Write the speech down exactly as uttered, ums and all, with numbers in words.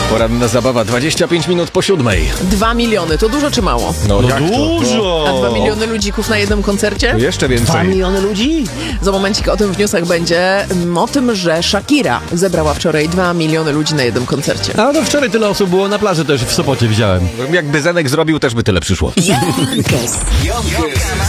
Poranna zabawa, dwadzieścia pięć minut po siódmej. Dwa miliony, to dużo czy mało? No, No jak to? dużo! A dwa miliony ludzików na jednym koncercie? No, jeszcze Dwa więcej. miliony ludzi? Za momencik o tym w newsach będzie, mm, o tym, że Shakira zebrała wczoraj dwa miliony ludzi na jednym koncercie. A no wczoraj tyle osób było na plaży, też w Sopocie widziałem. Jakby Zenek zrobił, też by tyle przyszło. Yonkers.